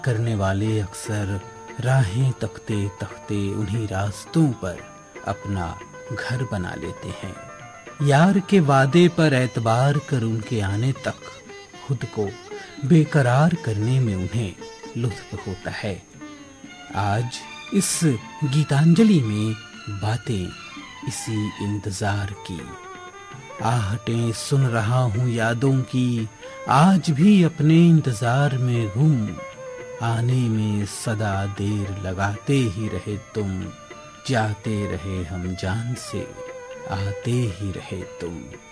करने वाले अक्सर राहें तकते तकते उन्हीं रास्तों पर अपना घर बना लेते हैं। यार के वादे पर एतबार कर उनके आने तक खुद को बेकरार करने में उन्हें लुत्फ होता है। आज इस गीतांजलि में बातें इसी इंतजार की। आहटें सुन रहा हूँ यादों की, आज भी अपने इंतजार में गुम। आने में सदा देर लगाते ही रहे तुम, जाते रहे हम जान से, आते ही रहे तुम।